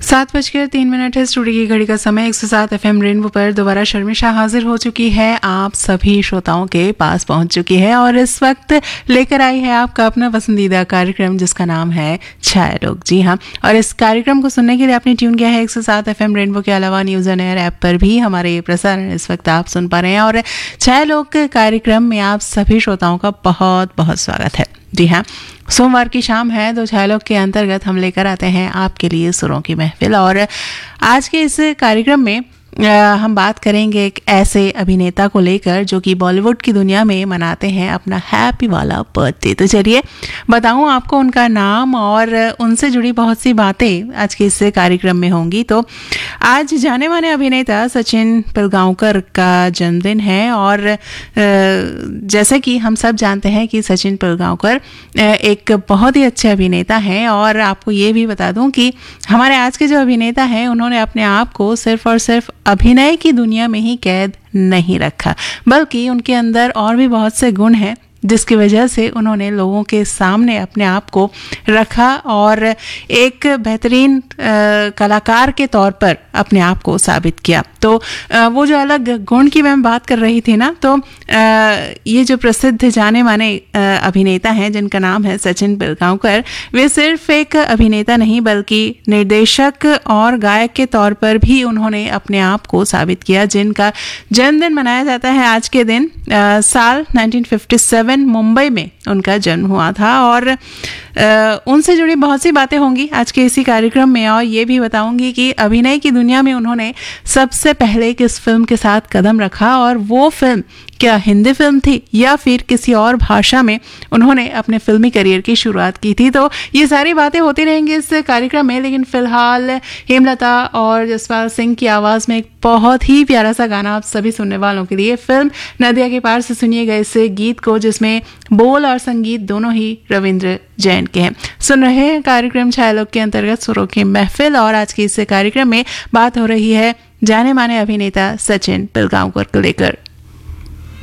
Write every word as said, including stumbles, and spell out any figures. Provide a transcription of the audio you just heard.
सात बजकर तीन मिनट है। स्टूडियो की घड़ी का समय एक सौ सात एफ एम रेनबो पर दोबारा शर्मिशा हाजिर हो चुकी है, आप सभी श्रोताओं के पास पहुंच चुकी है और इस वक्त लेकर आई है आपका अपना पसंदीदा कार्यक्रम जिसका नाम है छाया लोग। जी हाँ, और इस कार्यक्रम को सुनने के लिए आपने ट्यून किया है एक सौ सात एफ एम रेनबो के अलावा न्यूज़ ऑन एयर ऐप पर भी हमारे ये प्रसारण इस वक्त आप सुन पा रहे हैं। और छाया लोग कार्यक्रम में आप सभी श्रोताओं का बहुत बहुत स्वागत है। जी हाँ, सोमवार की शाम है तो छाया के अंतर्गत हम लेकर आते हैं आपके लिए सुरों की महफिल। और आज के इस कार्यक्रम में आ, हम बात करेंगे एक ऐसे अभिनेता को लेकर जो कि बॉलीवुड की दुनिया में मनाते हैं अपना हैप्पी वाला बर्थडे। तो चलिए बताऊं आपको उनका नाम और उनसे जुड़ी बहुत सी बातें आज के इस कार्यक्रम में होंगी। तो आज जाने माने अभिनेता सचिन पिलगांवकर का जन्मदिन है और जैसे कि हम सब जानते हैं कि सचिन पिलगांवकर एक बहुत ही अच्छे अभिनेता हैं। और आपको ये भी बता दूं कि हमारे आज के जो अभिनेता हैं उन्होंने अपने आप को सिर्फ और सिर्फ अभिनय की दुनिया में ही कैद नहीं रखा, बल्कि उनके अंदर और भी बहुत से गुण हैं जिसकी वजह से उन्होंने लोगों के सामने अपने आप को रखा और एक बेहतरीन कलाकार के तौर पर अपने आप को साबित किया। तो आ, वो जो अलग गुण की मैं बात कर रही थी ना, तो आ, ये जो प्रसिद्ध जाने माने अभिनेता हैं जिनका नाम है सचिन पिलगांवकर, वे सिर्फ एक अभिनेता नहीं बल्कि निर्देशक और गायक के तौर पर भी उन्होंने अपने आप को साबित किया, जिनका जन्मदिन मनाया जाता है आज के दिन। आ, साल नाइनटीन फिफ्टी सेवन मुंबई में उनका जन्म हुआ था और आ, उनसे जुड़ी बहुत सी बातें होंगी आज के इसी कार्यक्रम में। और ये भी बताऊंगी कि अभिनय की दुनिया में उन्होंने सबसे पहले किस फिल्म के साथ कदम रखा और वो फिल्म क्या हिंदी फिल्म थी या फिर किसी और भाषा में उन्होंने अपने फिल्मी करियर की शुरुआत की थी। तो ये सारी बातें होती रहेंगी इस कार्यक्रम में, लेकिन फिलहाल हेमलता और जसपाल सिंह की आवाज़ में एक बहुत ही प्यारा सा गाना आप सभी सुनने वालों के लिए फिल्म नदिया के पार से सुनिएगा इस गीत को, जिसमें बोल और संगीत दोनों ही रविंद्र जैन के हैं। सुन रहे हैं कार्यक्रम छाया लोग के अंतर्गत सुरों की महफिल और आज के इस कार्यक्रम में बात हो रही है जाने माने अभिनेता सचिन पिलगांवकर को लेकर।